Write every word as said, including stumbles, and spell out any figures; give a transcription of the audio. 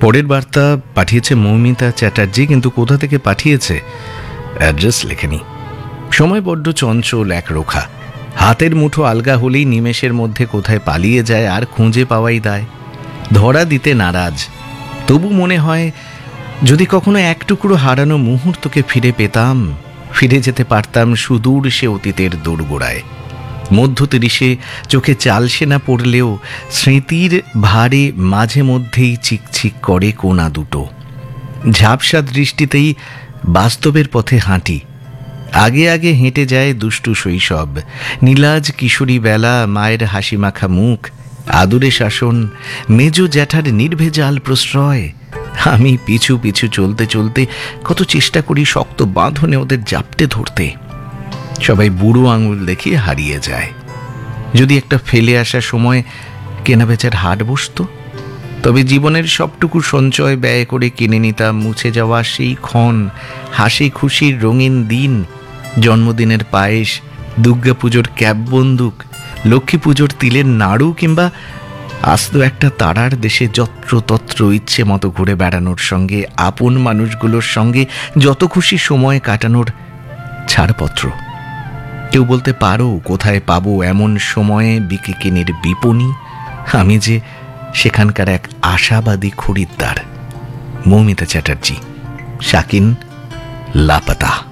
পরের বার্তা পাঠিয়েছে মৌমিতা চ্যাটার্জি, কিন্তু কোথা থেকে পাঠিয়েছে অ্যাড্রেস লেখেনি। সময় বড্ড চঞ্চল একরোখা, হাতের মুঠো আলগা হলেই নিমেষের মধ্যে কোথায় পালিয়ে যায় আর খুঁজে পাওয়াই দায়। ধরা দিতে নারাজ, তবু মনে হয় যদি কখনো এক টুকরো হারানো মুহূর্তকে ফিরে পেতাম, ফিরে যেতে পারতাম সুদূর সে অতীতের দোরগোড়ায়। মধ্য তিরিশে চোখে চালসে না পড়লেও স্মৃতির ভারে মাঝে মধ্যেই চিকচিক করে কোনা দুটো। ঝাপসা দৃষ্টিতেই বাস্তবের পথে হাঁটি, আগে আগে হেঁটে যায় দুষ্টু শৈশব, নীলাজ কিশোরী বেলা, মায়ের হাসি মাখা মুখ, আদুরে শাসন, মেজ জ্যাঠার নির্ভেজাল প্রশ্রয়। আমি পিছু পিছু চলতে চলতে কত চেষ্টা করি শক্ত বাঁধনে ওদের জাপটে ধরতে। সবাই বুড়ো আঙুল দেখিয়ে হারিয়ে যায়। যদি একটা ফেলে আসা সময় কেনাবেচার হাট বসত, তবে জীবনের সবটুকু সঞ্চয় ব্যয় করে কিনে নিতাম মুছে যাওয়া সেই ক্ষণ, হাসি খুশির রঙিন দিন, জন্মদিনের পায়েস, দুর্গাপুজোর ক্যাব বন্দুক, লক্ষ্মী পুজোর তিলের নাড়ু, কিংবা আস্ত একটা তারার দেশে যত্রতত্র ইচ্ছে মতো ঘুরে বেড়ানোর সঙ্গে আপন মানুষগুলোর সঙ্গে যত খুশি সময় কাটানোর ছাড়পত্র। কেউ বলতে পারো কোথায় পাবো এমন সময়ে বিকিকিনির বিপণী? আমি যে সেখানকার এক আশাবাদী খরিদ্দার। মৌমিতা চ্যাটার্জি, শাকিন, লাপাতা।